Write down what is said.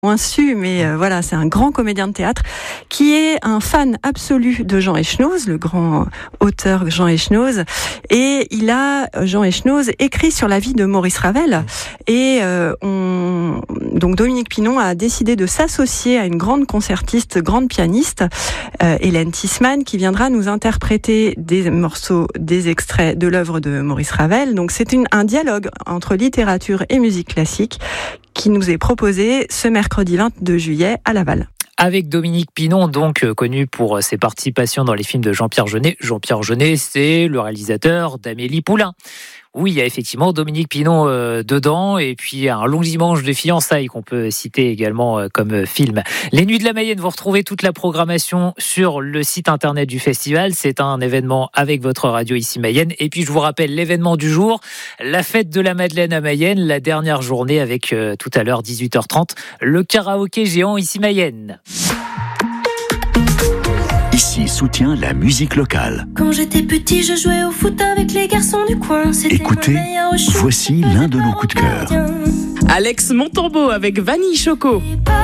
moins su, mais voilà, c'est un grand comédien de théâtre qui est un fan absolu de Jean Echenoz, le grand auteur Jean Echenoz. Et Jean Echenoz écrit sur la vie de Maurice Ravel. Et donc Dominique Pinon a décidé de s'associer à une grande concertiste, grande pianiste, Hélène Tissmann, qui viendra nous interpréter des morceaux, des extraits de l'œuvre de Maurice Ravel. Donc c'est un dialogue entre littérature et musique classique qui nous est proposé ce mercredi 22 juillet à Laval. Avec Dominique Pinon, donc connu pour ses participations dans les films de Jean-Pierre Jeunet. Jean-Pierre Jeunet, c'est le réalisateur d'Amélie Poulain. Oui, il y a effectivement Dominique Pinon dedans, et puis un long dimanche de fiançailles qu'on peut citer également comme film. Les Nuits de la Mayenne, vous retrouvez toute la programmation sur le site internet du festival. C'est un événement avec votre radio ici Mayenne. Et puis je vous rappelle l'événement du jour, la fête de la Madeleine à Mayenne, la dernière journée avec tout à l'heure 18h30, le karaoké géant ici Mayenne. Ici soutient la musique locale. Quand j'étais petit, je jouais au foot avec les garçons du coin. Écoutez, voici l'un de nos coups de cœur. Alex Montambeau avec Vanille Choco.